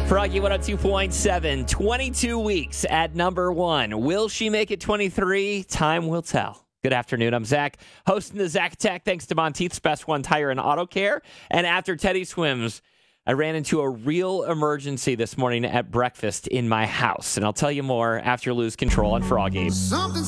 Froggy 102.7, 22 weeks at number one. Will she make it 23? Time will tell. Good afternoon. I'm Zach, hosting the Zach Attack. Thanks to Monteith's Best One Tire and Auto Care. And after Teddy swims, I ran into a real emergency this morning at breakfast in my house. And I'll tell you more after Lose Control on Froggy.